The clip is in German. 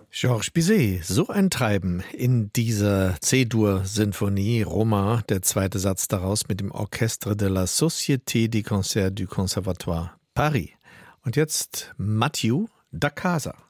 Georges Bizet, so ein Treiben in dieser C-Dur-Sinfonie Romain, der zweite Satz daraus mit dem Orchestre de la Société des Concerts du Conservatoire Paris. Und jetzt Mathieu da Casa.